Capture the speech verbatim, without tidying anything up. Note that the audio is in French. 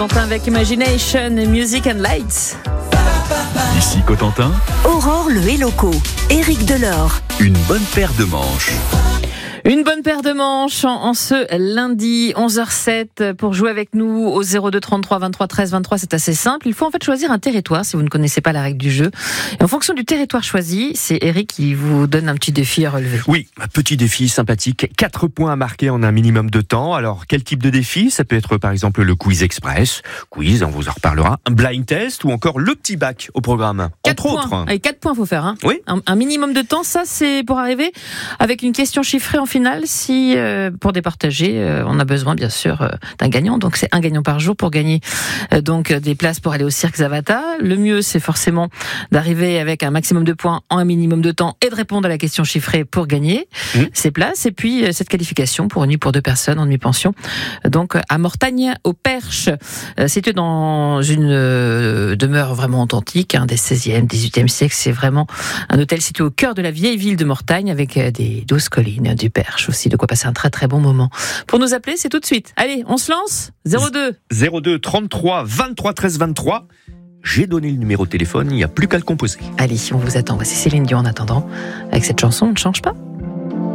Cotentin avec Imagination, Music and Lights. Ici Cotentin, Aurore le Helloco, Éric Delors. une bonne paire de manches. Une bonne paire de manches en, en ce lundi onze heures sept pour jouer avec nous au zéro deux trente-trois vingt-trois treize vingt-trois. C'est assez simple. Il faut en fait choisir un territoire si vous ne connaissez pas la règle du jeu. Et en fonction du territoire choisi, c'est Éric qui vous donne un petit défi à relever. Oui, un petit défi sympathique. Quatre points à marquer en un minimum de temps. Alors, quel type de défi ? Ça peut être par exemple le quiz express. Quiz, on vous en reparlera. Un blind test ou encore le petit bac au programme. Quatre Entre points. autres. Et quatre points, faut faire. Hein. Oui. Un, un minimum de temps, ça c'est pour arriver avec une question chiffrée en finale. Si euh, pour départager, euh, on a besoin bien sûr euh, d'un gagnant. Donc c'est un gagnant par jour pour gagner euh, donc des places pour aller au cirque Zavata. Le mieux, c'est forcément d'arriver avec un maximum de points en un minimum de temps et de répondre à la question chiffrée pour gagner mmh. ces places. Et puis euh, cette qualification pour une nuit pour deux personnes en demi-pension. Donc à Mortagne au Perche, euh, situé dans une euh, demeure vraiment authentique, hein, des seizième, dix-huitième siècle. C'est vraiment un hôtel situé au cœur de la vieille ville de Mortagne avec euh, des douces collines, du Perche aussi, de quoi passer un très très bon moment. Pour nous appeler, c'est tout de suite. Allez, on se lance. zéro deux zéro deux trente-trois vingt-trois treize vingt-trois. J'ai donné le numéro de téléphone, il n'y a plus qu'à le composer. Allez, on vous attend. Voici Céline Dion en attendant. Avec cette chanson, on ne change pas.